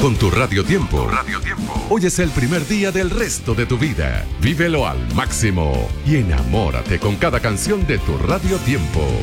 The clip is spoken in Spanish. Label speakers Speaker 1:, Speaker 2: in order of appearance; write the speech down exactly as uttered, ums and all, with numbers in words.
Speaker 1: Con tu Radio Tiempo. Radio Tiempo. Hoy es el primer día del resto de tu vida. Vívelo al máximo y enamórate con cada canción de tu Radio Tiempo.